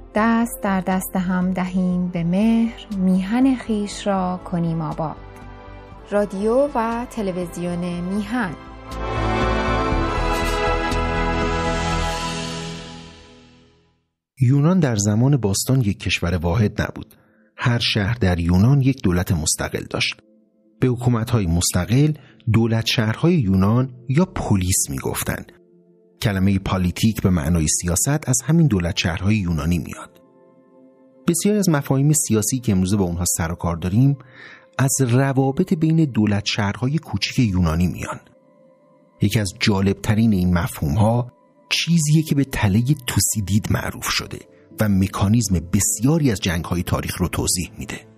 دست در دست هم دهیم به مهر، میهن خویش را کنیم آباد. رادیو و تلویزیون میهن. یونان در زمان باستان یک کشور واحد نبود. هر شهر در یونان یک دولت مستقل داشت. به حکومت‌های مستقل دولت شهرهای یونان یا پلیس می‌گفتند. کلمه پالیتیک به معنای سیاست از همین دولت شهرهای یونانی میاد. بسیاری از مفاهیم سیاسی که امروز با اونها سر و کار داریم از روابط بین دولت شهرهای کوچک یونانی میان. یکی از جالبترین این مفهوم‌ها چیزیه که به تله توسیدید معروف شده و مکانیزم بسیاری از جنگ‌های تاریخ رو توضیح میده.